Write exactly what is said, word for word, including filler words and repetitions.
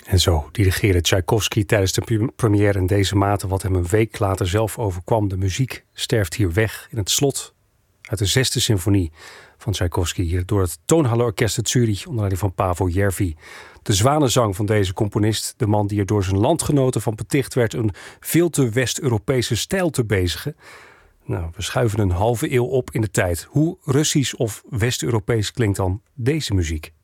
En zo dirigeerde Tchaikovsky tijdens de première in deze mate wat hem een week later zelf overkwam. De muziek sterft hier weg in het slot uit de zesde symfonie van Tchaikovsky, hier door het Toonhallenorkest uit Zurich onder leiding van Pavel Järvi. De zwanenzang van deze componist, de man die er door zijn landgenoten van beticht werd een veel te West-Europese stijl te bezigen. Nou, we schuiven een halve eeuw op in de tijd. Hoe Russisch of West-Europees klinkt dan deze muziek?